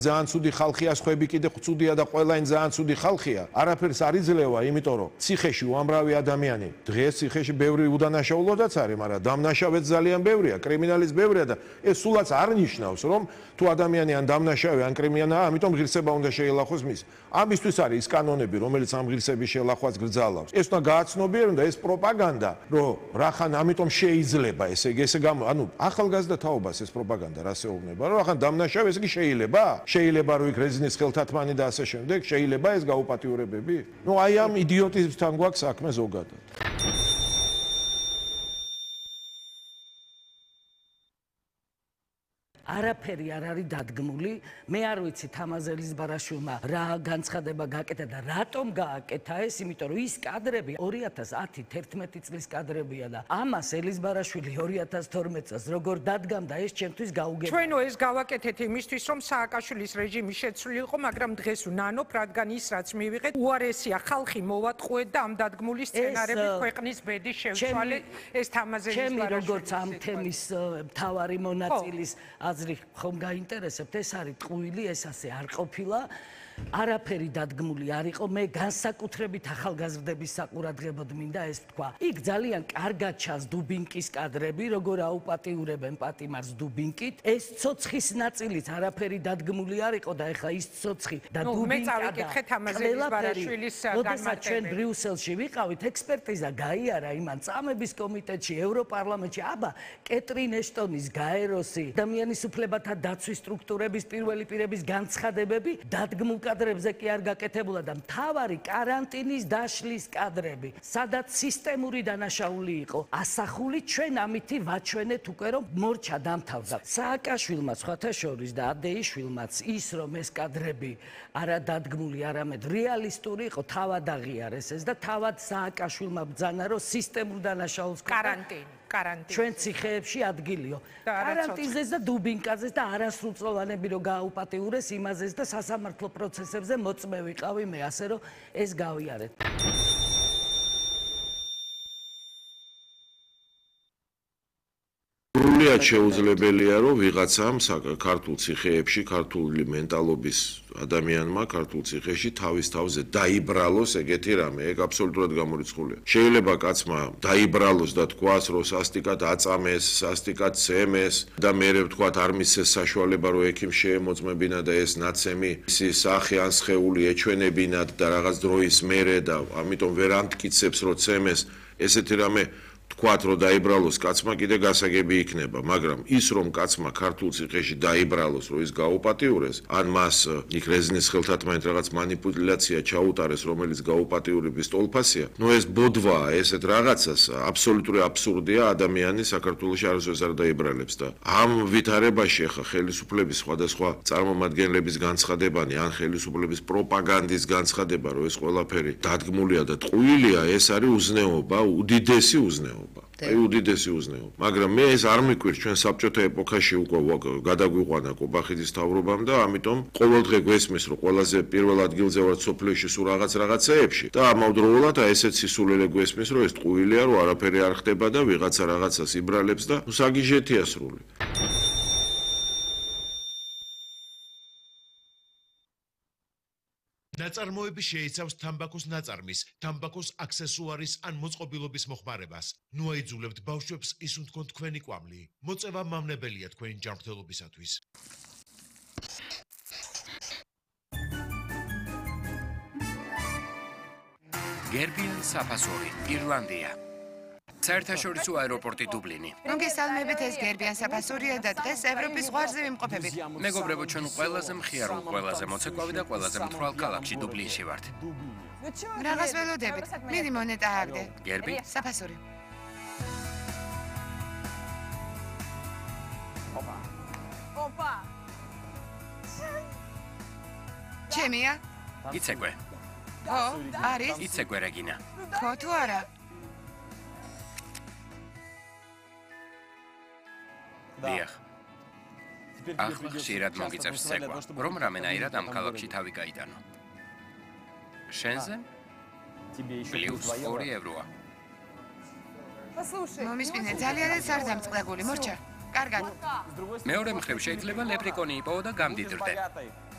ძალიან ცუდი ხალხია, სხვები კიდე ცუდია და ყველანი ძალიან ცუდი ხალხია. არაფერს არ იძლევა, იმიტომ რომ ციხეში უამრავი ადამიანი. დღეს ციხეში ბევრი უდანაშაულოდაც არის, მაგრამ დამნაშავეც ძალიან ბევრია, კრიმინალის ბევრია და ეს სულაც არ ნიშნავს, რომ თუ ადამიანი ან დამნაშავე ან კრიმინალია, ამიტომ ღირსება უნდა შეელახოს მის. ამისთვის არის ის კანონები, რომელიც ამ ღირსების შელახვას გრძალავს. ეს უნდა გააცნობიერონ და ეს პროპაგანდა, რომ რახან ამიტომ შეიძლება, ესე იგი, ანუ ახალგაზრდა თაობას ეს პროპაგანდა რას ეუბნება, რომ რახან დამნაშავე ეს იგი შეიძლება რომ იქ რეზინის ხელთათმანი და ასე შემდეგ, შეიძლება ეს გაუპატიურებები? ნუ აი ამ იდიოტიზმთან გვაქვს საქმე ზოგადად. არაფერი არ არის დადგმული. მე არ ვიცი თამაზ ელიზბარაშვილმა რა განცხადება გააკეთა და რატომ გააკეთა ეს, იმიტომ რომ ის კადრები 2010-11 წლის კადრებია და ამას ელიზბარაშვილი 2012 წელს როგორ დადგამდა, ეს ჩემთვის გაუგებარია. ჩვენო ეს გავაკეთეთ იმისთვის, რომ სააკაშვილის რეჟიმი შეცვლილიყო, მაგრამ დღეს ვნანობ, რადგან ის რაც მივიღეთ, უარესია ხალხი მოვატყუეთ და ამ დადგმული სცენარებით ქვეყნის ბედი შევცვალეთ. ეს თამაზ ელიზბარაშვილი. ჩემი როგორც ამ თემის მთავარი მონაწილის აზრი ხომ გაინტერესებთ, ეს არის ტყუილი, ეს ასე არ ყოფილა. არაფერი დადგმული არ იყო, მე განსაკუთრებით ახალგაზრდების საყურადღებოდ მინდა ეს ვთქვა. იქ ძალიან კარგად ჩანს დუბინკის კადრები, როგორ აუპატიურებენ პატიმარს დუბინკით. ეს ცოცხის ნაწილით არაფერი დადგმული არ იყო და ეხლა ის ცოცხი და დუბინკა და როდესაც ჩვენ ბრიუსელში ვიყავით, ექსპერტიზა გაიარა იმან წამების კომიტეტში, ევროპარლამენტში, აბა კეტრინ ეშტონის, გაეროსი, ადამიანის უფლებათა დაცვის სტრუქტურების პირველი პირების განცხადებები დადგმულ კადრებზე კი არ გაკეთებულა და მთავარი კარანტინის დაშლის კადრები, სადაც სისტემური დანაშაული იყო ასახული, ჩვენ ამითი ვაჩვენეთ უკვე რომ მორჩა დამთავრდა. სააკაშვილმა სხვათა შორის და ადეიშვილმაც ის რომ ეს კადრები არა დადგმული, არამედ რეალისტური იყო, თავად აღიარეს ეს და თავად სააკაშვილმა ბრძანა რომ სისტემურ დანაშაულს კარანტინი ჩვენ ციხეებში ადგილიო. კარანტინზეც და დუბინკაზეც და არასრულწლოვანები რომ გააუპატიურეს იმაზეც და სასამართლო პროცესებზე მოწმე ვიყავი მე, ასე რომ ეს გავიარეთ. სრულიად შეუძლებელია, რომ ვიღაცამ ქართულ ციხეებში, ქართული მენტალობის ადამიანმა ქართულ ციხეში თავის თავზე დაიბრალოს ეგეთი რამე, ეგ აბსოლუტურად გამორიცხულია. შეიძლება კაცმა დაიბრალოს და თქვას, რომ სასტიკად აწამეს, სასტიკად ცემეს და მერე ვთქვათ არ მისცეს საშუალება, რომ ექიმ შეემოწმებინა და ეს ნაცემი ისი სახე ან სხეული ეჩვენებინათ და რაღაც დროის მერე და ამიტომ ვერ ამტკიცებს, რომ ცემეს, ესეთი რამე თქვათ რომ დაიბრალოს კაცმა კიდე გასაგები იქნება, მაგრამ ის რომ კაცმა ქართულ ციხეში დაიბრალოს, რომ ის გაუპატიურეს, ან მას იქ რეზინის ხელთათმანით რაღაც მანიპულაცია ჩაუტარეს, რომელიც გაუპატიურების ტოლფასია, ნუ ეს ბოდვაა, ესეთ რაღაცას აბსოლუტური აბსურდია, ადამიანი საქართველოში არასდროს არ დაიბრალებს და ამ ვითარებაში ახლა ხელისუფლების სხვადასხვა წარმომადგენლების განცხადებანი ან ხელისუფლების პროპაგანდის განცხადება, რომ ეს ყველაფერი დადგმულია და ტყუილია, ეს არის უზნეობა, უდიდესი უზნეობა. აი უდიდესი უზნეობა. მაგრამ მე ეს არ მიკვირს, ჩვენ საბჭოთა ეპოქაში უკვე გადაგვიყვანა კობახიძის თავრობამ და ამიტომ ყოველდღე გვესმის, რომ ყველაზე პირველ ადგილზე ვარ სოფლიოში სულ რაღაცეებში და ამავდროულად ესეც სისულელე გვესმის, რომ ეს ტყუილია, რომ არაფერი არ ხდება და ვიღაცა რაღაცას იბრალებს და საგიჟეთია სრული. ნაწარმოები შეიცავს თამბაქოს ნაწარმის, თამბაქოს აქსესუარის ან მოწყობილობის მოხმარებას. ნუ აიძულებთ ბავშვებს ისუნ თქვენ თქვენი კვამლი. მოწევა მავნებელია თქვენი ჯანმრთელობისათვის. გერბიან საფასორი, ირლანდია. საერთაშორისო აეროპორტი დუბლინი. მოგესალმებით, ეს გერბიან საფასურია და დღეს ევროპის ზღვარზე ვიმყოფებით. მეგობრებო, ჩვენ ყველაზე მხიარო, ყველაზე მოცეკვავი და ყველაზე მთვრალ ქალაქში დუბლინში ვართ. რაღაც ველოდებით. მიდი მონეტა აგდე. გერბი? საფასური. ოპა. ჩემია? იცეკვე. ო, არის? იცეკვე რეგინა. ხო თუ არა? დიახ. ახლა ხშირად მოგიწევს ცეკვა, რომ რამენაირად ამ ქალაქში თავი გაიტანო. შენზე? პლუს 2 ევროა. მომისმინე, ძალიანაც არ დამწყდებული, მორჩა. კარგად. მეორე მხრივ შეიძლება ლეპრიკონი იპოვო და გამდიდრდე.